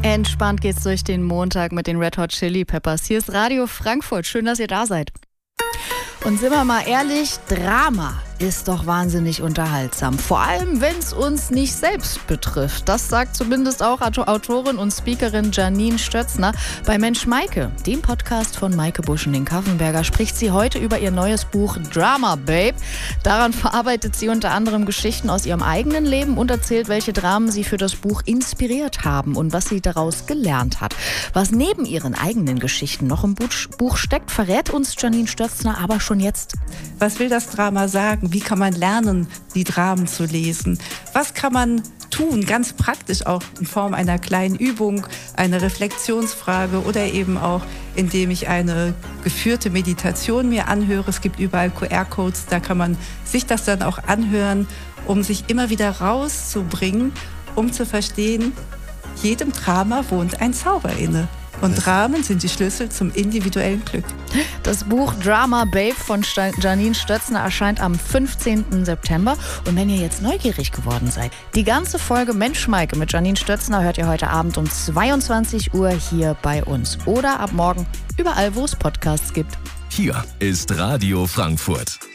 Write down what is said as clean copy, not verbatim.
Entspannt geht's durch den Montag mit den Red Hot Chili Peppers. Hier ist Radio Frankfurt. Schön, dass ihr da seid. Und sind wir mal ehrlich, Drama ist doch wahnsinnig unterhaltsam. Vor allem, wenn es uns nicht selbst betrifft. Das sagt zumindest auch Autorin und Speakerin Janine Stötzner. Bei Mensch Maike, dem Podcast von Maike Buschending-Kaffenberger, spricht sie heute über ihr neues Buch Drama Babe. Daran verarbeitet sie unter anderem Geschichten aus ihrem eigenen Leben und erzählt, welche Dramen sie für das Buch inspiriert haben und was sie daraus gelernt hat. Was neben ihren eigenen Geschichten noch im Buch steckt, verrät uns Janine Stötzner aber schon jetzt. Was will das Drama sagen? Wie kann man lernen, die Dramen zu lesen? Was kann man tun, ganz praktisch auch in Form einer kleinen Übung, einer Reflexionsfrage oder eben auch, indem ich eine geführte Meditation mir anhöre. Es gibt überall QR-Codes, da kann man sich das dann auch anhören, um sich immer wieder rauszubringen, um zu verstehen, jedem Drama wohnt ein Zauber inne. Und Dramen sind die Schlüssel zum individuellen Glück. Das Buch Drama Babe von Janine Stötzner erscheint am 15. September. Und wenn ihr jetzt neugierig geworden seid, die ganze Folge Mensch Maike mit Janine Stötzner hört ihr heute Abend um 22 Uhr hier bei uns. Oder ab morgen überall, wo es Podcasts gibt. Hier ist Radio Frankfurt.